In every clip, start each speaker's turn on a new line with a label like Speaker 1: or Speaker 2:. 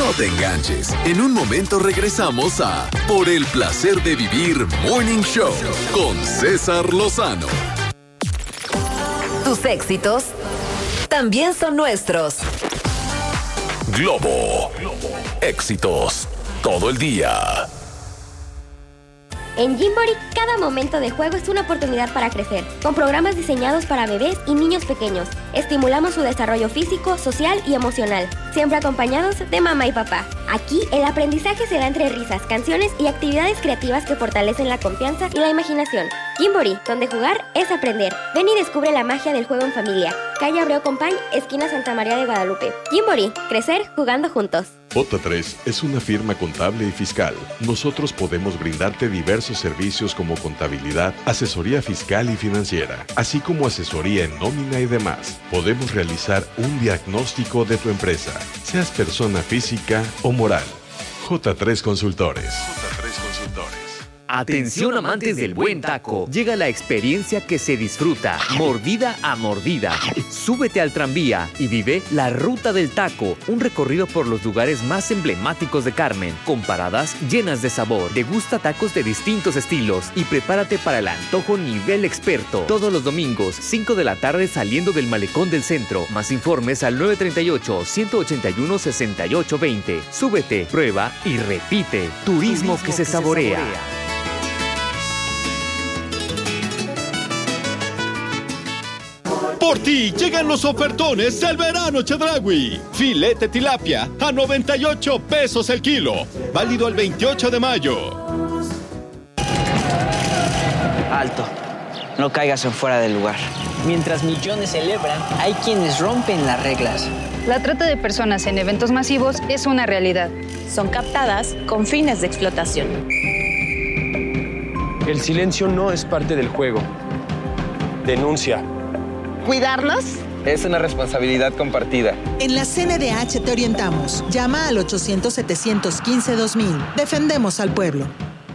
Speaker 1: No te enganches. En un momento regresamos a Por el placer de vivir Morning Show con César Lozano.
Speaker 2: Tus éxitos también son nuestros.
Speaker 1: Globo. Éxitos todo el día.
Speaker 3: En Gymboree, cada momento de juego es una oportunidad para crecer, con programas diseñados para bebés y niños pequeños. Estimulamos su desarrollo físico, social y emocional, siempre acompañados de mamá y papá. Aquí, el aprendizaje se da entre risas, canciones y actividades creativas que fortalecen la confianza y la imaginación. Gymboree, donde jugar es aprender. Ven y descubre la magia del juego en familia. Calle Abreu Compañ, esquina Santa María de Guadalupe. Gymboree, crecer jugando juntos.
Speaker 4: J3 es una firma contable y fiscal. Nosotros podemos brindarte diversos servicios como contabilidad, asesoría fiscal y financiera, así como asesoría en nómina y demás. Podemos realizar un diagnóstico de tu empresa, seas persona física o moral. J3 Consultores.
Speaker 5: Atención amantes del buen taco. Llega la experiencia que se disfruta, mordida a mordida. Súbete al tranvía y vive la Ruta del Taco, un recorrido por los lugares más emblemáticos de Carmen, con paradas llenas de sabor. Degusta tacos de distintos estilos y prepárate para el antojo nivel experto. Todos los domingos, 5 de la tarde saliendo del Malecón del Centro. Más informes al 938-181-6820. Súbete, prueba y repite. Turismo que se saborea.
Speaker 6: Por ti llegan los ofertones del verano Chedraui. Filete tilapia a 98 pesos el kilo. Válido el 28 de mayo.
Speaker 7: Alto. No caigas en fuera del lugar. Mientras millones celebran, hay quienes rompen las reglas.
Speaker 8: La trata de personas en eventos masivos es una realidad.
Speaker 9: Son captadas con fines de explotación.
Speaker 10: El silencio no es parte del juego. Denuncia.
Speaker 11: ¿Cuidarnos?
Speaker 12: Es una responsabilidad compartida.
Speaker 11: En la CNDH te orientamos. Llama al 800-715-2000. Defendemos al pueblo.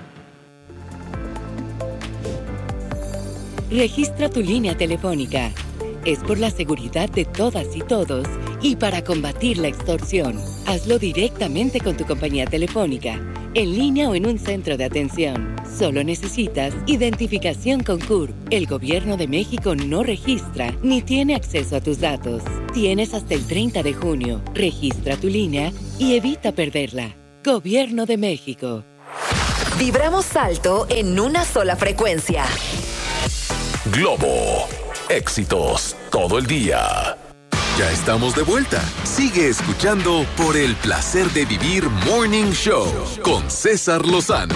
Speaker 13: Registra tu línea telefónica. Es por la seguridad de todas y todos y para combatir la extorsión. Hazlo directamente con tu compañía telefónica, en línea o en un centro de atención. Solo necesitas identificación con CURP. El Gobierno de México no registra ni tiene acceso a tus datos. Tienes hasta el 30 de junio. Registra tu línea y evita perderla. Gobierno de México.
Speaker 2: Vibramos alto en una sola frecuencia.
Speaker 1: Globo. Éxitos todo el día. Ya estamos de vuelta. Sigue escuchando Por el placer de vivir Morning Show con César Lozano.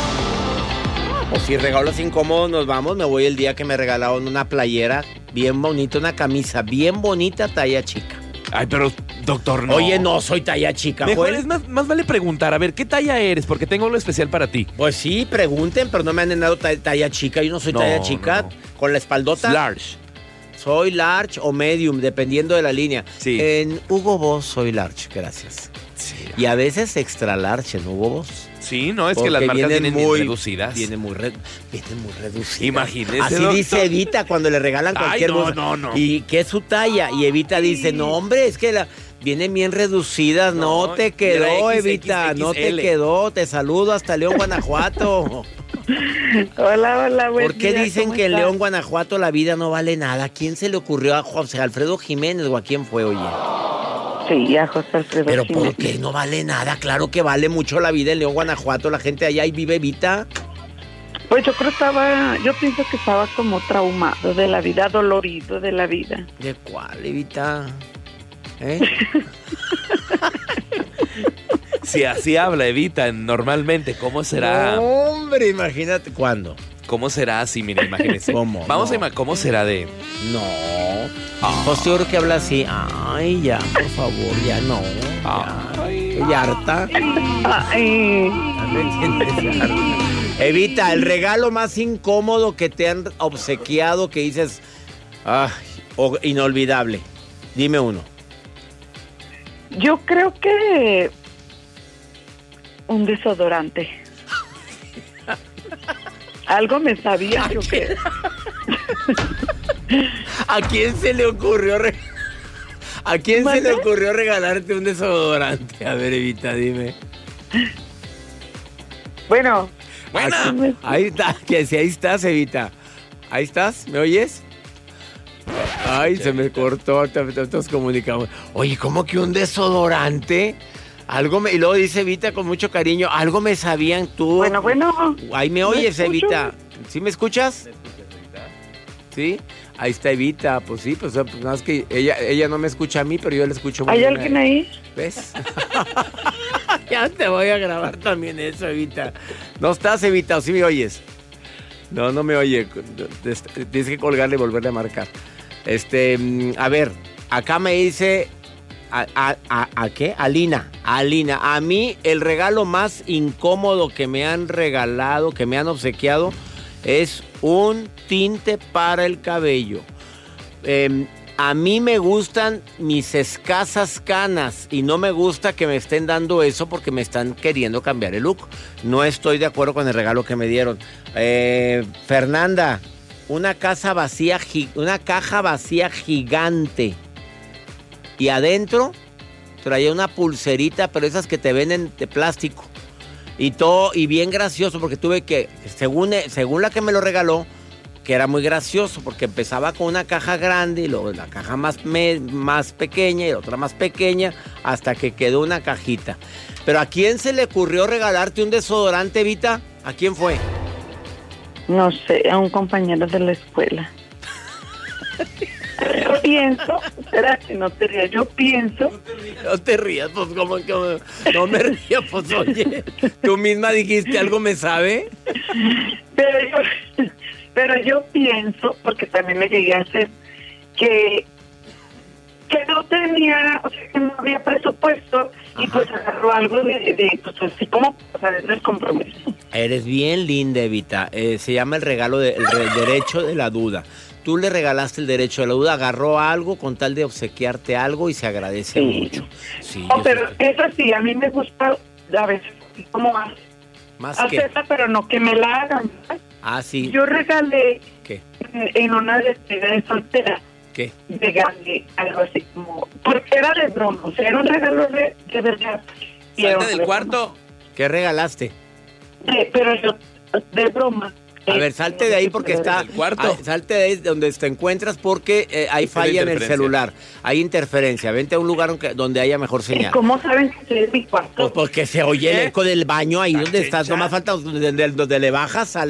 Speaker 14: O si regalos incómodos nos vamos, me voy el día que me regalaron una playera bien bonita, una camisa bien bonita, talla chica.
Speaker 15: Ay, pero, doctor, no.
Speaker 14: Oye, no soy talla chica,
Speaker 15: Mejor
Speaker 14: Joel.
Speaker 15: es más vale preguntar, a ver, ¿qué talla eres? Porque tengo algo especial para ti.
Speaker 14: Pues sí, pregunten, pero no me han dado talla chica. Yo no soy talla chica, no. Con la espaldota.
Speaker 15: Large.
Speaker 14: Soy large o medium, dependiendo de la línea.
Speaker 15: Sí.
Speaker 14: En Hugo Boss soy large, gracias. Sí. Y a veces extra large en Hugo Boss.
Speaker 15: Sí, no, es que las marcas vienen muy reducidas.
Speaker 14: Vienen muy reducidas.
Speaker 15: Imagínese,
Speaker 14: así
Speaker 15: doctor.
Speaker 14: dice Evita cuando le regalan cualquier cosa.
Speaker 15: No.
Speaker 14: ¿Y qué es su talla? Y Evita dice, no, hombre, es que vienen bien reducidas. No te quedó, Evita, no te quedó. Te saludo hasta León, Guanajuato.
Speaker 16: Hola, buen
Speaker 14: ¿Por qué
Speaker 16: día,
Speaker 14: dicen que en
Speaker 16: estás?
Speaker 14: León, Guanajuato la vida no vale nada? ¿A quién se le ocurrió? ¿A José Alfredo Jiménez o a quién fue, oye?
Speaker 16: Sí, a José Alfredo
Speaker 14: ¿Pero
Speaker 16: Jiménez.
Speaker 14: por qué no vale nada? Claro que vale mucho la vida en León, Guanajuato. La gente allá y vive, Evita.
Speaker 16: Pues yo pienso que estaba como traumado de la vida, dolorido de la vida.
Speaker 14: ¿De cuál, Evita?
Speaker 15: Si así habla Evita normalmente, ¿cómo será?
Speaker 14: No, hombre, imagínate. ¿Cuándo?
Speaker 15: ¿Cómo será así? Mira, imagínense.
Speaker 14: ¿Cómo?
Speaker 15: Vamos
Speaker 14: No.
Speaker 15: a ¿cómo será de...?
Speaker 14: No. Pues yo creo que habla así. Ay, ya, por favor, ya no. Ya harta.
Speaker 16: Ay.
Speaker 14: Evita, el regalo más incómodo que te han obsequiado que dices, ay, inolvidable. Dime uno.
Speaker 16: Yo creo que un desodorante. Algo me sabía yo que...
Speaker 14: ¿A quién se le ocurrió? ¿A quién se le ocurrió regalarte un desodorante? A ver, Evita, dime.
Speaker 16: Bueno.
Speaker 14: Ahí está, que si ahí estás, Evita. Ahí estás, ¿me oyes? Ay, se me cortó, nos comunicamos. Oye, ¿cómo que un desodorante? Y luego dice Evita con mucho cariño, algo me sabían tú.
Speaker 16: Bueno.
Speaker 14: Ahí me oyes, Evita. ¿Sí me escuchas?
Speaker 15: ¿Me escuchas, Evita?
Speaker 14: Sí, ahí está Evita. Pues sí, pues nada más que ella no me escucha a mí, pero yo la escucho muy
Speaker 16: ¿Hay
Speaker 14: bien.
Speaker 16: alguien ahí?
Speaker 14: ¿Ves? Ya te voy a grabar también eso, Evita. ¿No estás, Evita, o sí me oyes? No me oye. Tienes que colgarle y volverle a marcar. A ver, acá me dice... ¿A qué? Alina. A mí el regalo más incómodo que me han regalado, que me han obsequiado, es un tinte para el cabello. A mí me gustan mis escasas canas y no me gusta que me estén dando eso porque me están queriendo cambiar el look. No estoy de acuerdo con el regalo que me dieron. Fernanda, una caja vacía gigante. Y adentro traía una pulserita, pero esas que te venden de plástico. Y bien gracioso, porque tuve que, según la que me lo regaló, que era muy gracioso, porque empezaba con una caja grande y luego la caja más pequeña y la otra más pequeña, hasta que quedó una cajita. Pero ¿a quién se le ocurrió regalarte un desodorante, Evita? ¿A quién fue?
Speaker 16: No sé, a un compañero de la escuela. Yo pienso, espera que no te rías, yo pienso.
Speaker 14: No te rías, pues como no me río, pues oye, tú misma dijiste algo me sabe.
Speaker 16: Pero yo pienso, porque también me llegué a hacer, que no tenía, o sea, que no había presupuesto. Ajá. Y pues agarró algo de pues así como, o sea, del compromiso.
Speaker 14: Eres bien linda, Evita. Se llama el regalo el derecho de la duda. Tú le regalaste el derecho de la duda, agarró algo con tal de obsequiarte algo y se agradece mucho. Sí,
Speaker 16: pero eso sí, a mí me gusta a veces como más hacerla, pero no que me la hagan.
Speaker 14: Ah, sí.
Speaker 16: Yo regalé
Speaker 14: ¿qué?
Speaker 16: En una despedida de soltera.
Speaker 14: ¿Qué?
Speaker 16: Regalé algo así como, porque era de broma, o sea, era un regalo de verdad.
Speaker 15: ¿Salte del cuarto?
Speaker 14: ¿Qué regalaste?
Speaker 16: Pero yo, de broma.
Speaker 14: A ver, salte de ahí porque está... Salte de ahí donde te encuentras porque hay falla en el celular. Hay interferencia. Vente a un lugar donde haya mejor señal.
Speaker 16: ¿Cómo saben que estoy en mi cuarto?
Speaker 14: Pues porque se oye el eco del baño ahí donde estás. No más falta donde le bajas al